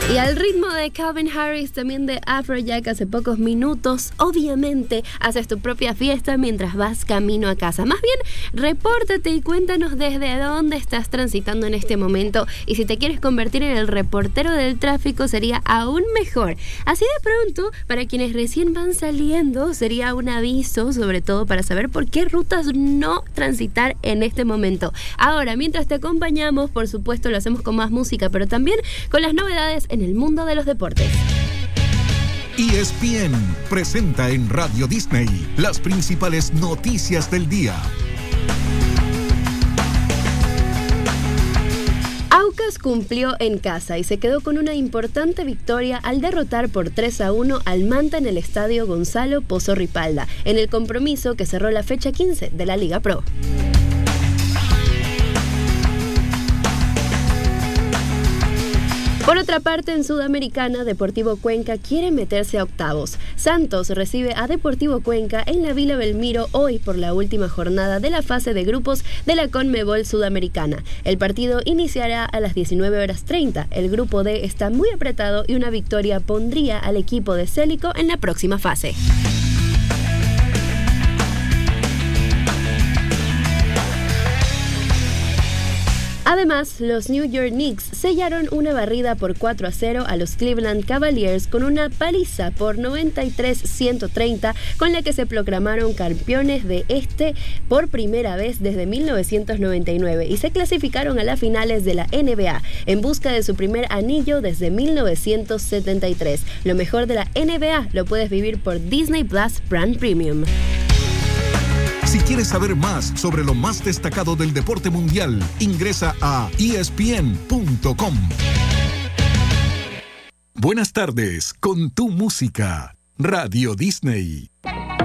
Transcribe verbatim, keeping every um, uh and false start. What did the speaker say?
Y al ritmo de Calvin Harris, también de Afrojack hace pocos minutos, obviamente haces tu propia fiesta mientras vas camino a casa. Más bien, repórtate y cuéntanos desde dónde estás transitando en este momento. Y si te quieres convertir en el reportero del tráfico, sería aún mejor. Así de pronto, para quienes recién van saliendo, sería un aviso, sobre todo para saber por qué rutas no transitar en este momento. Ahora, mientras te acompañamos, por supuesto, lo hacemos con más música, pero también con las novedades en el mundo de los deportes. E S P N presenta en Radio Disney las principales noticias del día. Aucas cumplió en casa y se quedó con una importante victoria al derrotar por tres a uno al Manta en el estadio Gonzalo Pozo Ripalda, en el compromiso que cerró la fecha quince de la Liga Pro. Por otra parte, en Sudamericana, Deportivo Cuenca quiere meterse a octavos. Santos recibe a Deportivo Cuenca en la Vila Belmiro hoy por la última jornada de la fase de grupos de la Conmebol Sudamericana. El partido iniciará a las diecinueve horas treinta. El grupo D está muy apretado y una victoria pondría al equipo de Célico en la próxima fase. Además, los New York Knicks sellaron una barrida por cuatro a cero a los Cleveland Cavaliers con una paliza por noventa y tres a ciento treinta, con la que se proclamaron campeones de este por primera vez desde mil novecientos noventa y nueve y se clasificaron a las finales de la N B A en busca de su primer anillo desde mil novecientos setenta y tres. Lo mejor de la N B A lo puedes vivir por Disney Plus Brand Premium. Si quieres saber más sobre lo más destacado del deporte mundial, ingresa a E S P N punto com. Buenas tardes con tu música, Radio Disney.